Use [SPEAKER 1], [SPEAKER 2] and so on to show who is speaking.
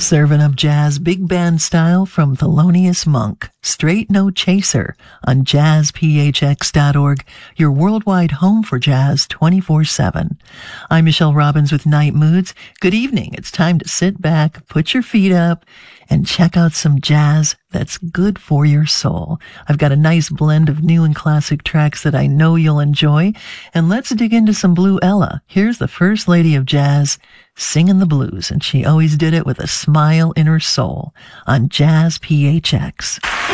[SPEAKER 1] Serving up jazz big band style from Thelonious Monk. Straight No Chaser on jazzphx.org, your worldwide home for jazz 24/7. I'm Michelle Robbins with Night Moods. Good evening. It's time to sit back, put your feet up, and check out some jazz that's good for your soul. I've got a nice blend of new and classic tracks that I know you'll enjoy. And let's dig into some Blue Ella. Here's the first lady of jazz singing the blues, and she always did it with a smile in her soul on Jazz PHX.